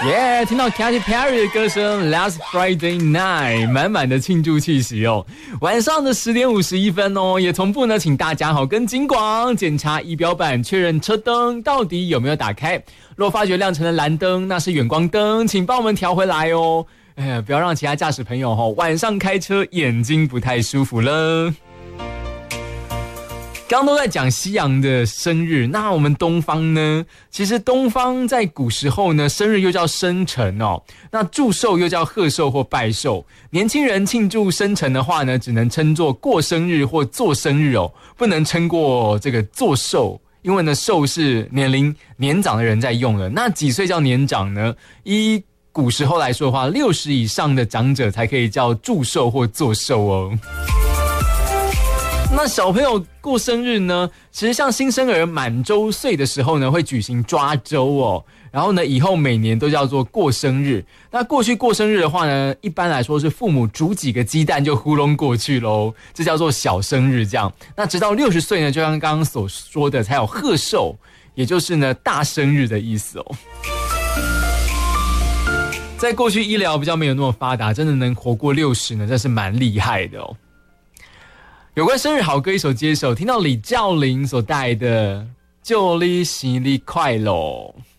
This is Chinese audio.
耶！听到 Katy Perry 的歌声 Last Friday Night， 满满的庆祝气息哦。晚上的10点51分哦，也同步呢，请大家跟警广检查仪表板，确认车灯到底有没有打开。若发觉亮成了蓝灯，那是远光灯，请帮我们调回来哦。不要让其他驾驶朋友晚上开车眼睛不太舒服了。刚刚都在讲西洋的生日，那我们东方呢？其实东方在古时候呢，生日又叫生辰哦，那祝寿又叫贺寿或拜寿。年轻人庆祝生辰的话呢，只能称作过生日或做生日哦，不能称过这个做寿，因为呢，寿是年龄年长的人在用的。那几岁叫年长呢？依古时候来说的话，60以上的长者才可以叫祝寿或做寿哦。那小朋友过生日呢，其实像新生儿满周岁的时候呢，会举行抓周哦，然后呢，以后每年都叫做过生日。那过去过生日的话呢，一般来说是父母煮几个鸡蛋就糊弄过去咯，这叫做小生日这样。那直到60岁呢，就像刚刚所说的，才有贺寿，也就是呢大生日的意思哦。在过去医疗比较没有那么发达，真的能活过60呢，真是蛮厉害的哦。有关生日好歌一首接手，听到李教霖所带的《祝你生日快乐》。